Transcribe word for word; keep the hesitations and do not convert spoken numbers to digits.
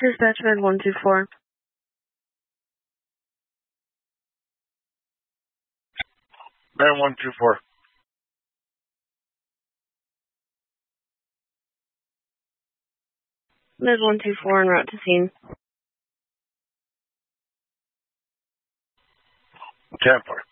Dispatch Med one two four. Med one two four. Med one two four en route to scene. ten four.